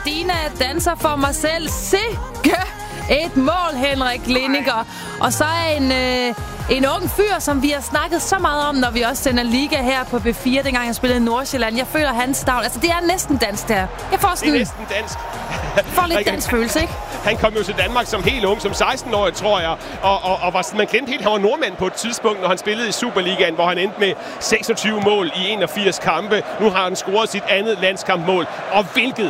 Dina danser for mig selv. Sikke et mål, Henrik Lindinger. Og så er en ung fyr, som vi har snakket så meget om, når vi også sender Liga her på B4, dengang jeg spillede i Nordsjælland. Jeg føler hans stavl. Altså, det er næsten dansk, der. Jeg får sådan... Det er næsten dansk. Får lidt dansk følelse, ikke? Han kom jo til Danmark som helt ung, som 16-årig, tror jeg. Og var sådan, man glemte helt, han var nordmand på et tidspunkt, når han spillede i Superligaen, hvor han endte med 26 mål i 81 kampe. Nu har han scoret sit andet landskampmål. Og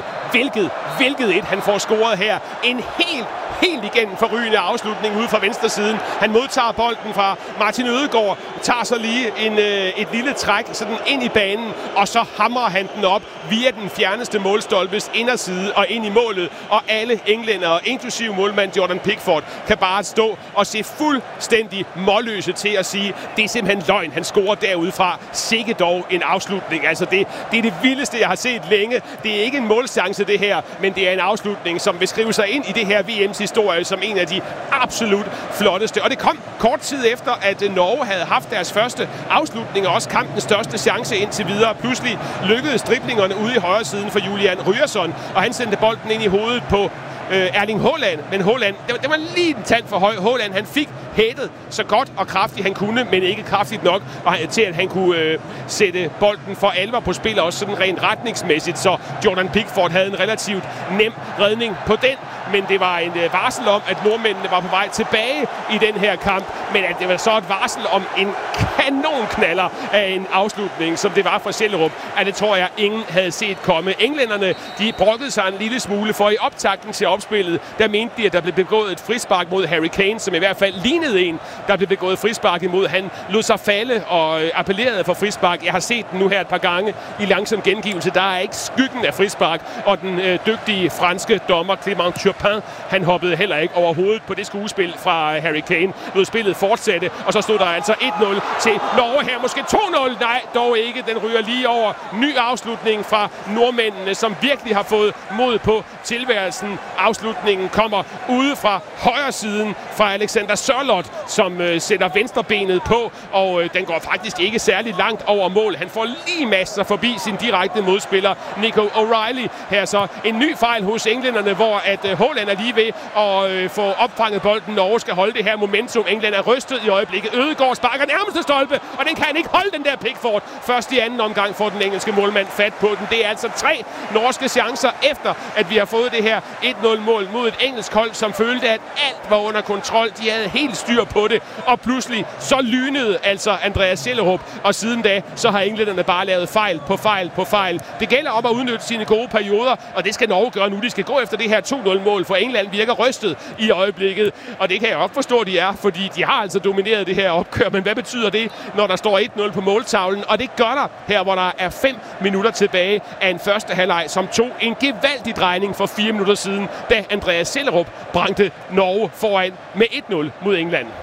hvilket et han får scoret her. En helt igennem forrygende afslutning ude fra venstre siden. Han modtager bolden fra Martin Ødegaard, tager så lige et lille træk sådan ind i banen, og så hamrer han den op via den fjerneste målstolpes inderside og ind i målet. Og alle englændere, inklusive målmand Jordan Pickford, kan bare stå og se fuldstændig målløse til at sige, det er simpelthen løgn, han scorer derudefra. Sikke dog en afslutning. Altså det er det vildeste, jeg har set længe. Det er ikke en målchance, det her, men det er en afslutning, som vil skrive sig ind i det her VM's historie som en af de absolut flotteste. Og det kom kort tid efter, at Norge havde haft deres første afslutning, og også kampens største chance indtil videre. Pludselig lykkedes driblingerne ude i højre siden for Julian Ryerson, og han sendte bolden ind i hovedet på Erling Haaland. Men Haaland, det var lige en tand for høj. Haaland, han fik hættet så godt og kraftigt han kunne, men ikke kraftigt nok til, at han kunne sætte bolden for alvor på spil, også sådan rent retningsmæssigt. Så Jordan Pickford havde en relativt nem redning på den, men det var en varsel om, at nordmændene var på vej tilbage i den her kamp, men at det var så et varsel om en kanonknaller af en afslutning, som det var fra Schellerup, at det tror jeg ingen havde set komme. Englænderne, de brokkede sig en lille smule, for i optakten til opspillet, der mente de, at der blev begået et frispark mod Harry Kane, som i hvert fald lignede en, der blev begået frispark imod. Han lod sig falde og appellerede for frispark. Jeg har set den nu her et par gange i langsom gengivelse. Der er ikke skyggen af frispark, og den dygtige franske dommer Clément Turpin, han hoppede heller ikke over hovedet på det skuespil fra Harry Kane. Lod spillet fortsætte, og så stod der altså 1-0 til Norge her. Måske 2-0. Nej, dog ikke. Den ryger lige over. Ny afslutning fra nordmændene, som virkelig har fået mod på tilværelsen. Afslutningen kommer ude fra højre siden fra Alexander Sørloth, som sætter venstrebenet på, og den går faktisk ikke særlig langt over mål. Han får lige masser forbi sin direkte modspiller, Nico O'Reilly. Her så en ny fejl hos englænderne, hvor at Haaland er lige ved at få opfanget bolden. Norge skal holde det her momentum. England er rystet i øjeblikket. Ødegaard sparker nærmeste stolpe, og den kan han ikke holde, den der Pickford. Først i anden omgang får den engelske målmand fat på den. Det er altså 3 norske chancer efter, at vi har fået det her 1-0-mål mod et engelsk hold, som følte, at alt var under kontrol. De havde helt styr på det, og pludselig så lynede altså Andreas Schellerup, og siden da, så har englænderne bare lavet fejl på fejl. Det gælder om at udnytte sine gode perioder, og det skal Norge gøre nu. De skal gå efter det her 2-0-mål, for England virker rystet i øjeblikket, og det kan jeg også forstå, de er, fordi de har altså domineret det her opgør. Men hvad betyder det, når der står 1-0 på måltavlen? Og det gør der her, hvor der er 5 minutter tilbage af en første halvleg, som tog en gevaldig drejning for 4 minutter siden, da Andreas Schellerup bragte Norge foran med 1-0 mod England.